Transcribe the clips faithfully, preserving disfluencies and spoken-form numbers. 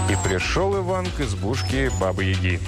И пришел Иван к избушке Бабы-Яги.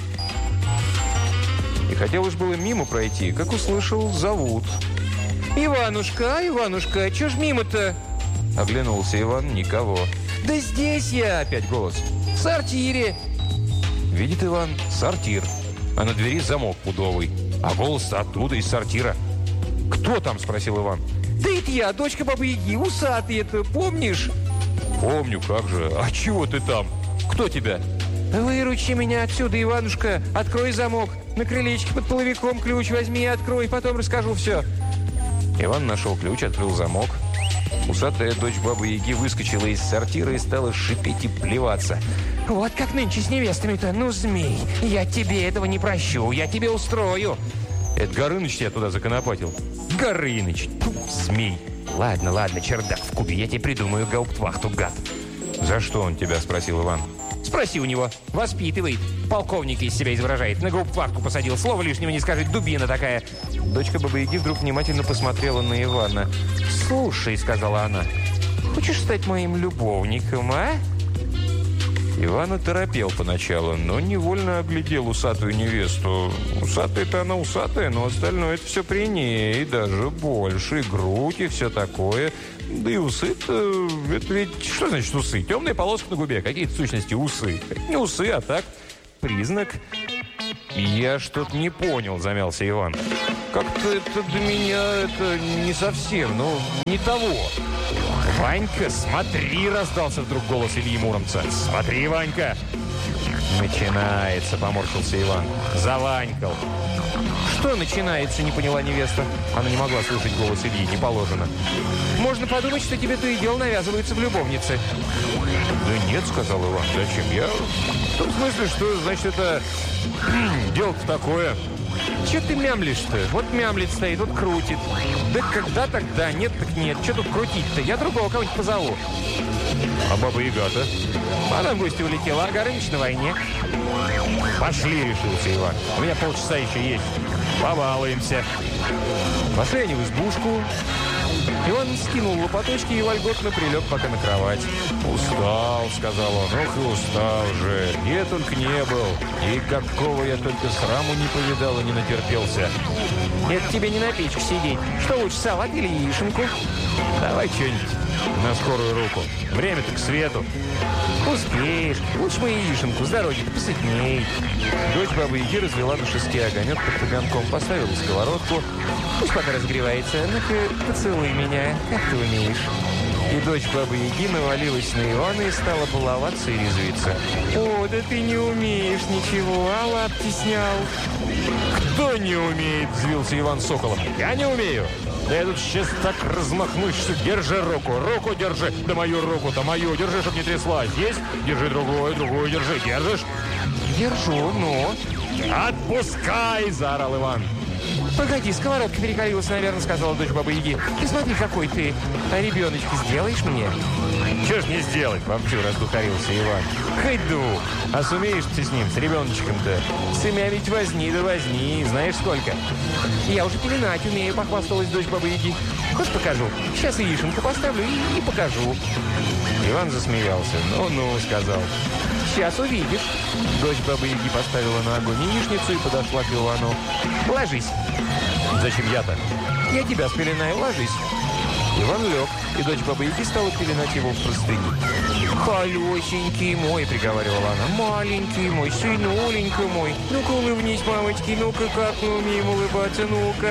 И хотел уж было мимо пройти, как услышал, зовут. «Иванушка, Иванушка, чё ж мимо-то?» Оглянулся Иван, никого. «Да здесь я!» — опять голос. «В сортире!» Видит Иван сортир, а на двери замок пудовый. А голос-то оттуда, из сортира. «Кто там?» — спросил Иван. «Да это я, дочка Бабы-Яги, усатый это, помнишь?» «Помню, как же. А чего ты там? Кто тебя?» «Выручи меня отсюда, Иванушка. Открой замок. На крылечке под половиком ключ возьми и открой. Потом расскажу все». Иван нашел ключ, открыл замок. Усатая дочь Бабы-Яги выскочила из сортира и стала шипеть и плеваться. «Вот как нынче с невестами-то. Ну, змей, я тебе этого не прощу. Я тебе устрою». «Это Горыныч тебя туда законопатил». «Горыныч! Тьфу, змей!» «Ладно, ладно, чердак в кубе. Я тебе придумаю гауптвахту, гад». «За что он тебя?» – спросил Иван. «Спроси у него. Воспитывает. Полковника из себя изображает. На гауптвахту посадил. Слова лишнего не скажет. Дубина такая». Дочка Бабы-Яги вдруг внимательно посмотрела на Ивана. «Слушай», – сказала она, – «хочешь стать моим любовником, а?» Иван оторопел поначалу, но невольно оглядел усатую невесту. Усатая-то она усатая, но остальное это все при ней, даже больше, и грудь, и все такое. Да и усы-то, это ведь, что значит усы? Темная полоска на губе, какие-то в сущности усы. Не усы, а так, признак. «Я что-то не понял», — замялся Иван. «Как-то это для меня это не совсем, ну, не того». «Ванька, смотри!» – раздался вдруг голос Ильи Муромца. «Смотри, Ванька!» «Начинается!» – поморщился Иван. «Заванькал!» «Что начинается?» – не поняла невеста. Она не могла слышать голос Ильи, не положено. «Можно подумать, что тебе то и дело навязываются в любовнице». «Да нет», – сказал Иван. «Зачем? Я в том смысле, что, значит, это дело-то такое». «Че ты мямлишь-то? Вот мямлит стоит, вот крутит». «Да когда тогда? Нет так нет. Че тут крутить-то? Я другого кого-нибудь позову». «А Баба-Яга-то?» «Она в гости улетела, а Горыныч на войне». «Пошли», — решился Иван. «У меня полчаса еще есть. Побалуемся». Пошли они в избушку. Иван скинул лопаточки и вольготно прилег пока на кровать. «Устал», — сказал он. «Ох и устал же. Я только не был. И какого я только сраму не повидал и не натерпелся». «Это тебе не на печке сидеть. Что лучше, салат или яишенку?» «Давай что-нибудь на скорую руку. Время-то к свету». «Успеешь. Лучше мы яишенку. С дороги-то посытней». Дочь Бабы-Яги развела на шесте огонек под таганком, поставила сковородку. «Пусть пока разогревается. Ну-ка, поцелуй меня, как ты умеешь». И дочь Бабы-Яги навалилась на Ивана и стала баловаться и резвиться. «О, да ты не умеешь ничего, а лапти снял». «Кто не умеет?» – взвился Иван Соколов. «Я не умею. Да я тут сейчас так размахнусь, что держи руку, руку держи. Да мою руку-то мою держи, чтоб не тряслась. Есть? Держи другую, другую держи. Держишь?» «Держу, но...» «Отпускай!» – заорал Иван. «Погоди, сковородка перекалилась, наверное», — сказала дочь Бабы-Яги. «Ты смотри, какой ты. А ребеночка сделаешь мне?» «Чего ж не сделать?» — вовсю раздухарился Иван. «Хайду! А сумеешь ты с ним, с ребеночком-то? С имя ведь возни да возни, знаешь сколько?» «Я уже пеленать умею», — похвасталась дочь Бабы-Яги. «Хочешь покажу? Сейчас яишенку поставлю и, и покажу». Иван засмеялся. «Ну-ну», — сказал. «Сейчас увидишь». Дочь Бабы-Яги поставила на огонь яичницу и подошла к Ивану. «Ложись». «Зачем я-то?» «Я тебя спеленаю, ложись». Иван лег, и дочь Бабы-Яги стала пеленать его в простыни. «Холесенький мой», — приговаривала она, — «маленький мой, сынуленька мой, ну-ка улыбнись, мамочки, ну-ка, как мы умеем улыбаться, ну-ка».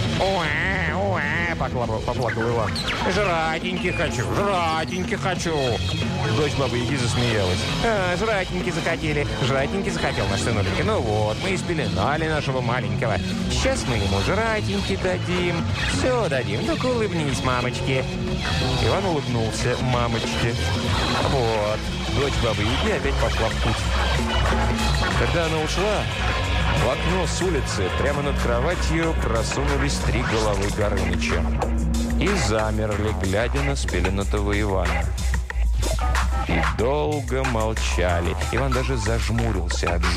«Уэ, уэ», — поплакал, поплакал Иван. «Жратеньки хочу, жратеньки хочу». Дочь Бабы-Яги засмеялась. «А, жратеньки захотели, жратеньки захотел наш сынуленька. Ну вот, мы и спеленали нашего маленького. Сейчас мы ему жратеньки дадим. Все дадим, ну-ка улыбнись, мамочки». Иван улыбнулся мамочке. Вот, дочь Бабы-Яги опять пошла в путь. Когда она ушла, в окно с улицы прямо над кроватью просунулись три головы Горыныча и замерли, глядя на спеленутого Ивана. И долго молчали. Иван даже зажмурился от